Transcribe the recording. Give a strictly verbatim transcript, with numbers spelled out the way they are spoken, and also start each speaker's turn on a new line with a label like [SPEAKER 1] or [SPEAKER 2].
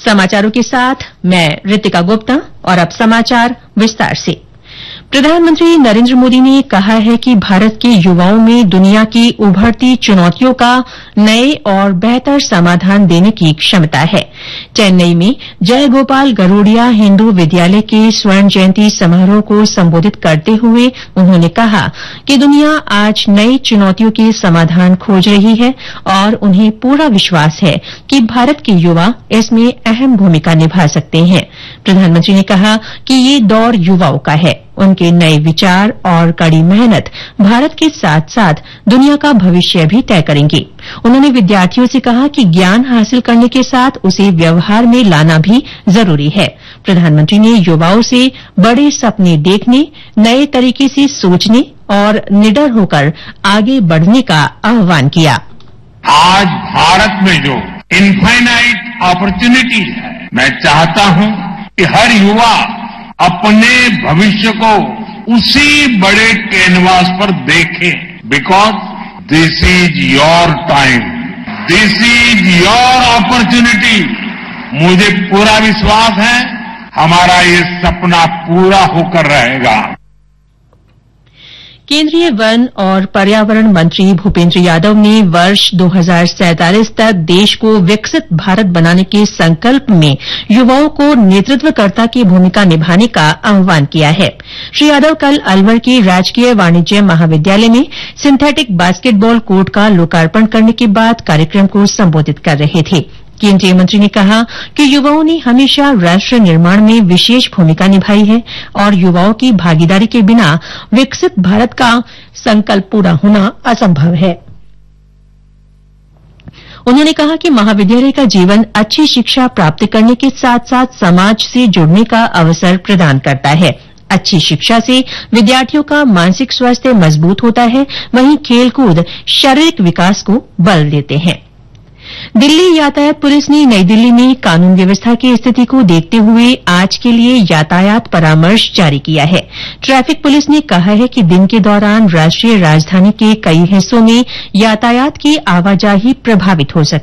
[SPEAKER 1] समाचारों के साथ मैं रितिका गुप्ता और अब समाचार विस्तार से। प्रधानमंत्री नरेंद्र मोदी ने कहा है कि भारत के युवाओं में दुनिया की उभरती चुनौतियों का नए और बेहतर समाधान देने की क्षमता है। चेन्नई में जय गोपाल गरूडिया हिंदू विद्यालय के स्वर्ण जयंती समारोह को संबोधित करते हुए उन्होंने कहा कि दुनिया आज नई चुनौतियों के समाधान खोज रही है और उन्हें पूरा विश्वास है कि भारत के युवा इसमें अहम भूमिका निभा सकते हैं। प्रधानमंत्री ने कहा कि ये दौर युवाओं का है। उनके नए विचार और कड़ी मेहनत भारत के साथ साथ दुनिया का भविष्य भी तय करेंगे। उन्होंने विद्यार्थियों से कहा कि ज्ञान हासिल करने के साथ उसे व्यवहार में लाना भी जरूरी है। प्रधानमंत्री ने युवाओं से बड़े सपने देखने, नए तरीके से सोचने और निडर होकर आगे बढ़ने का आह्वान किया।
[SPEAKER 2] आज भारत में जो इनफाइनाइट अपॉर्चुनिटीज है, मैं चाहता हूं कि हर युवा अपने भविष्य को उसी बड़े कैनवास पर देखे, because this is your time, this is your opportunity. मुझे पूरा विश्वास है हमारा ये सपना पूरा होकर रहेगा।
[SPEAKER 1] केंद्रीय वन और पर्यावरण मंत्री भूपेंद्र यादव ने वर्ष दो हजार सैंतालीस तक देश को विकसित भारत बनाने के संकल्प में युवाओं को नेतृत्वकर्ता की भूमिका निभाने का आह्वान किया है। श्री यादव कल अलवर के राजकीय वाणिज्य महाविद्यालय में सिंथेटिक बास्केटबॉल कोर्ट का लोकार्पण करने के बाद कार्यक्रम को संबोधित कर रहे थे। केंद्रीय मंत्री ने कहा कि युवाओं ने हमेशा राष्ट्र निर्माण में विशेष भूमिका निभाई है और युवाओं की भागीदारी के बिना विकसित भारत का संकल्प पूरा होना असंभव है। उन्होंने कहा कि महाविद्यालय का जीवन अच्छी शिक्षा प्राप्त करने के साथ साथ समाज से जुड़ने का अवसर प्रदान करता है। अच्छी शिक्षा से विद्यार्थियों का मानसिक स्वास्थ्य मजबूत होता है, वहीं खेलकूद शारीरिक विकास को बल देते हैं। दिल्ली यातायात पुलिस ने नई दिल्ली में कानून व्यवस्था की स्थिति को देखते हुए आज के लिए यातायात परामर्श जारी किया है। ट्रैफिक पुलिस ने कहा है कि दिन के दौरान राष्ट्रीय राजधानी के कई हिस्सों में यातायात की आवाजाही प्रभावित हो सकती है।